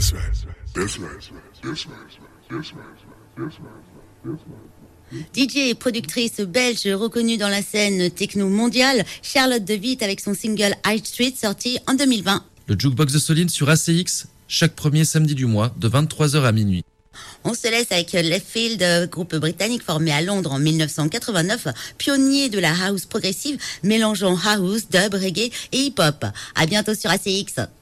DJ et productrice belge reconnue dans la scène techno mondiale, Charlotte de Witte avec son single High Street sorti en 2020. Le Jukebox de Soline sur ACX, chaque premier samedi du mois de 23h à minuit. On se laisse avec Left Field, groupe britannique formé à Londres en 1989, pionnier de la house progressive, mélangeant house, dub, reggae et hip-hop. À bientôt sur ACX.